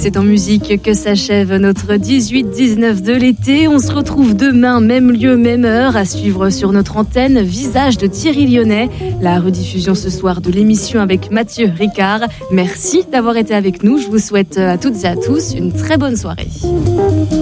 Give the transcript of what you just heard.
c'est en musique que s'achève notre 18-19 de l'été. On se retrouve demain, même lieu, même heure, à suivre sur notre antenne Visage de Thierry Lyonnais. La rediffusion ce soir de l'émission avec Mathieu Ricard. Merci d'avoir été avec nous. Je vous souhaite à toutes et à tous une très bonne soirée.